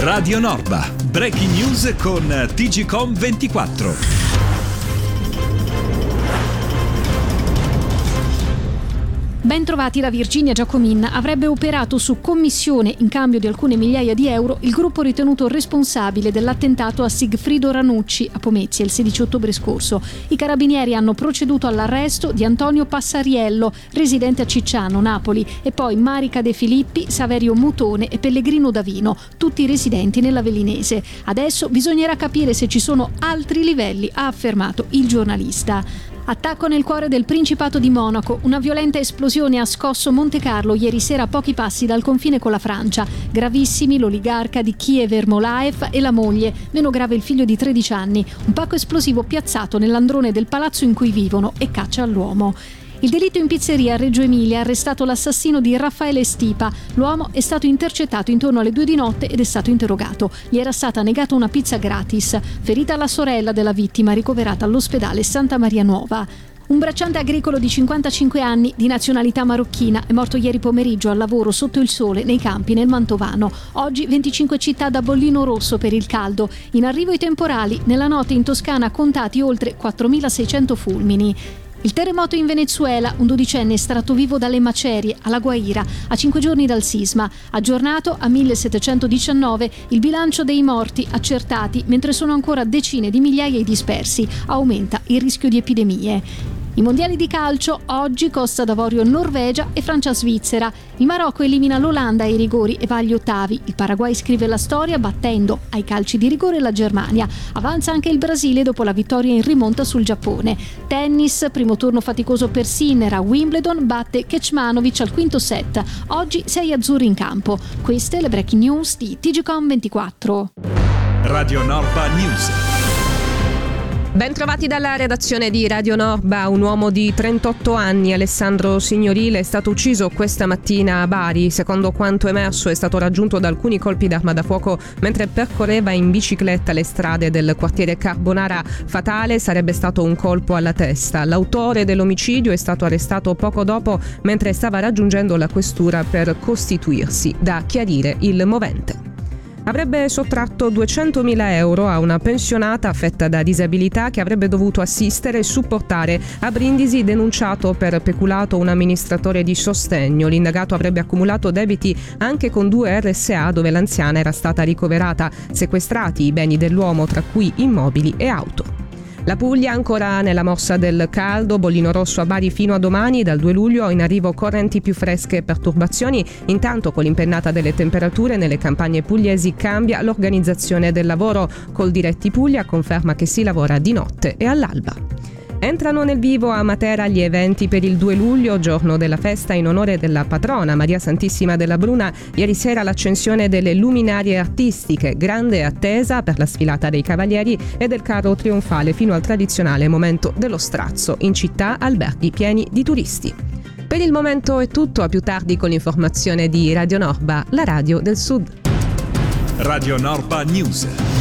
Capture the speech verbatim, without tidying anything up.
Radio Norba, breaking news con T G Com ventiquattro. Ben trovati. La Virginia Giacomin avrebbe operato su commissione in cambio di alcune migliaia di euro il gruppo ritenuto responsabile dell'attentato a Sigfrido Ranucci a Pomezia il sedici ottobre scorso. I carabinieri hanno proceduto all'arresto di Antonio Passariello, residente a Cicciano, Napoli, e poi Marica De Filippi, Saverio Mutone e Pellegrino Davino, tutti residenti nell'Avellinese. Adesso bisognerà capire se ci sono altri livelli, ha affermato il giornalista. Attacco nel cuore del Principato di Monaco. Una violenta esplosione ha scosso Montecarlo ieri sera a pochi passi dal confine con la Francia. Gravissimi l'oligarca di Kiev Ermolaev e la moglie, meno grave il figlio di tredici anni. Un pacco esplosivo piazzato nell'androne del palazzo in cui vivono e caccia all'uomo. Il delitto in pizzeria a Reggio Emilia ha arrestato l'assassino di Raffaele Stipa. L'uomo è stato intercettato intorno alle due di notte ed è stato interrogato. Gli era stata negata una pizza gratis. Ferita la sorella della vittima, ricoverata all'ospedale Santa Maria Nuova. Un bracciante agricolo di cinquantacinque anni, di nazionalità marocchina, è morto ieri pomeriggio al lavoro sotto il sole nei campi nel Mantovano. Oggi venticinque città da bollino rosso per il caldo. In arrivo i temporali. Nella notte in Toscana contati oltre quattromilaseicento fulmini. Il terremoto in Venezuela, un dodicenne estratto vivo dalle macerie alla Guaira a cinque giorni dal sisma, aggiornato a millesettecentodiciannove il bilancio dei morti accertati, mentre sono ancora decine di migliaia i dispersi, aumenta il rischio di epidemie. I mondiali di calcio, oggi Costa d'Avorio Norvegia e Francia Svizzera. Il Marocco elimina l'Olanda ai rigori e va agli ottavi. Il Paraguay scrive la storia battendo ai calci di rigore la Germania. Avanza anche il Brasile dopo la vittoria in rimonta sul Giappone. Tennis, primo turno faticoso per Sinner a Wimbledon, batte Kecmanovic al quinto set. Oggi sei azzurri in campo. Queste le breaking news di T G Com ventiquattro. Radio Norba News. Ben trovati dalla redazione di Radio Norba. Un uomo di trentotto anni, Alessandro Signorile, è stato ucciso questa mattina a Bari. Secondo quanto emerso, è stato raggiunto da alcuni colpi d'arma da fuoco mentre percorreva in bicicletta le strade del quartiere Carbonara. Fatale sarebbe stato un colpo alla testa. L'autore dell'omicidio è stato arrestato poco dopo mentre stava raggiungendo la questura per costituirsi. Da chiarire il movente. Avrebbe sottratto duecentomila euro a una pensionata affetta da disabilità che avrebbe dovuto assistere e supportare. A Brindisi, denunciato per peculato un amministratore di sostegno. L'indagato avrebbe accumulato debiti anche con due R S A dove l'anziana era stata ricoverata. Sequestrati i beni dell'uomo, tra cui immobili e auto. La Puglia ancora nella morsa del caldo, bollino rosso a Bari fino a domani, dal due luglio in arrivo correnti più fresche e perturbazioni. Intanto con l'impennata delle temperature nelle campagne pugliesi cambia l'organizzazione del lavoro. Col Diretti Puglia conferma che si lavora di notte e all'alba. Entrano nel vivo a Matera gli eventi per il due luglio, giorno della festa in onore della patrona Maria Santissima della Bruna. Ieri sera l'accensione delle luminarie artistiche, grande attesa per la sfilata dei cavalieri e del carro trionfale fino al tradizionale momento dello strazzo. In città alberghi pieni di turisti. Per il momento è tutto, a più tardi con l'informazione di Radio Norba, la radio del Sud. Radio Norba News.